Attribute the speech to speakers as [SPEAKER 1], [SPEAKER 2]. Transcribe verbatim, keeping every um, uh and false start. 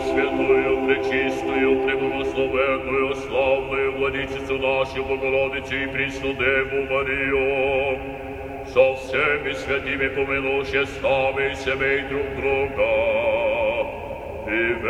[SPEAKER 1] Пресвятую, Пречистую, Преблагословенную, славную Владычицу нашу, Богородицу и Пресну Деву Марию, со всеми святыми помянувши с нами и семей друг друга, и